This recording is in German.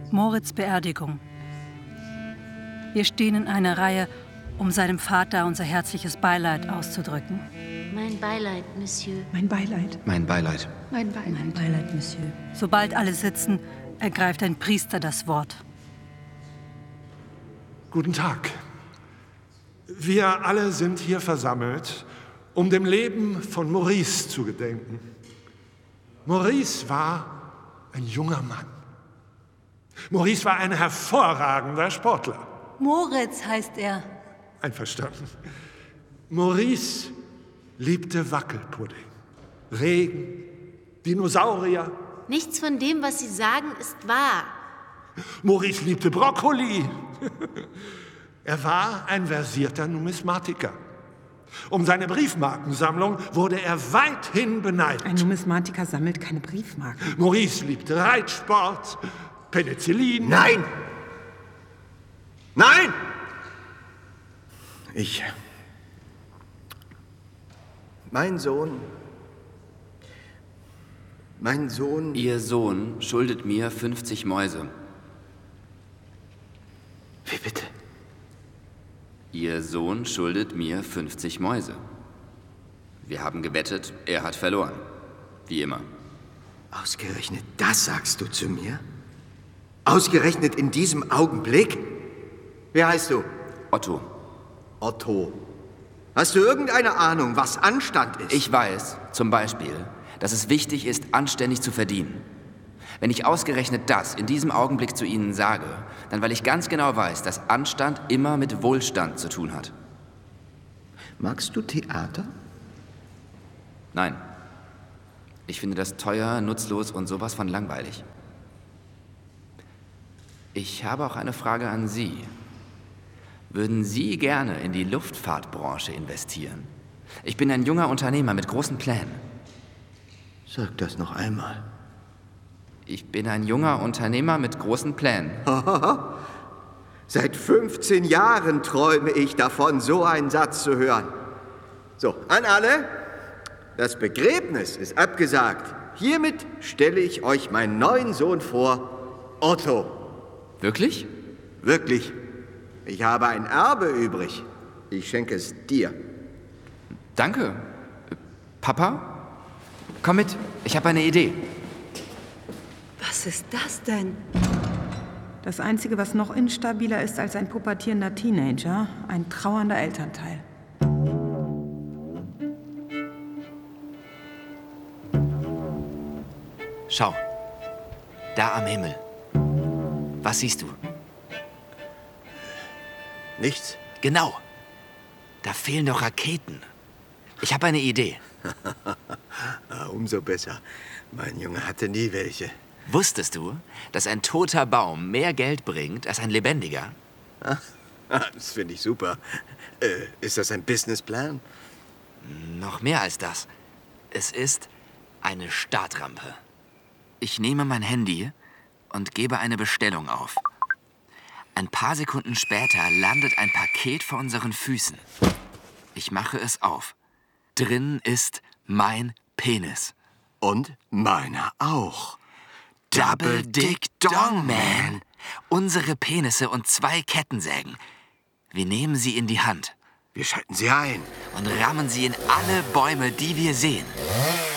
Moritz' Beerdigung. Wir stehen in einer Reihe, um seinem Vater unser herzliches Beileid auszudrücken. Mein Beileid, Monsieur. Mein Beileid. Mein Beileid. Mein Beileid. Mein Beileid, Monsieur. Sobald alle sitzen, ergreift ein Priester das Wort. Guten Tag. Wir alle sind hier versammelt, um dem Leben von Maurice zu gedenken. Maurice war ein junger Mann. Maurice war ein hervorragender Sportler. Moritz heißt er. Einverstanden. Maurice liebte Wackelpudding, Regen, Dinosaurier. Nichts von dem, was Sie sagen, ist wahr. Maurice liebte Brokkoli. Er war ein versierter Numismatiker. Um seine Briefmarkensammlung wurde er weithin beneidet. Ein Numismatiker sammelt keine Briefmarken. Maurice liebte Reitsport, Penicillin. Nein! Nein! Mein Sohn... Ihr Sohn schuldet mir 50 Mäuse. Wie bitte? Ihr Sohn schuldet mir 50 Mäuse. Wir haben gewettet, er hat verloren. Wie immer. Ausgerechnet das sagst du zu mir? Ausgerechnet in diesem Augenblick? Wie heißt du? Otto. Otto. Hast du irgendeine Ahnung, was Anstand ist? Ich weiß, zum Beispiel, dass es wichtig ist, anständig zu verdienen. Wenn ich ausgerechnet das in diesem Augenblick zu Ihnen sage, dann weil ich ganz genau weiß, dass Anstand immer mit Wohlstand zu tun hat. Magst du Theater? Nein. Ich finde das teuer, nutzlos und sowas von langweilig. Ich habe auch eine Frage an Sie. Würden Sie gerne in die Luftfahrtbranche investieren? Ich bin ein junger Unternehmer mit großen Plänen. Sag das noch einmal. Ich bin ein junger Unternehmer mit großen Plänen. Seit 15 Jahren träume ich davon, so einen Satz zu hören. So, an alle, das Begräbnis ist abgesagt. Hiermit stelle ich euch meinen neuen Sohn vor, Otto. Wirklich? Wirklich. Ich habe ein Erbe übrig. Ich schenke es dir. Danke. Papa? Komm mit, ich habe eine Idee. Was ist das denn? Das Einzige, was noch instabiler ist als ein pubertierender Teenager, ein trauernder Elternteil. Schau, da am Himmel. Was siehst du? Nichts? Genau. Da fehlen doch Raketen. Ich habe eine Idee. Umso besser. Mein Junge hatte nie welche. Wusstest du, dass ein toter Baum mehr Geld bringt als ein lebendiger? Das finde ich super. Ist das ein Businessplan? Noch mehr als das. Es ist eine Startrampe. Ich nehme mein Handy und gebe eine Bestellung auf. Ein paar Sekunden später landet ein Paket vor unseren Füßen. Ich mache es auf. Drin ist mein Penis. Und meiner auch. Double Dick Dong Man. Unsere Penisse und 2 Kettensägen. Wir nehmen sie in die Hand. Wir schalten sie ein. Und rammen sie in alle Bäume, die wir sehen.